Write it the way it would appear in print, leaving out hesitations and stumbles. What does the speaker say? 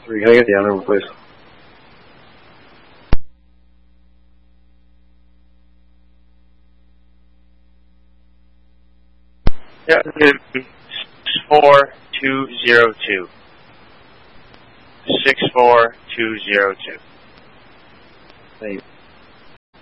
Can I get the other one, please? Yeah, 64202. 64202. Thank you.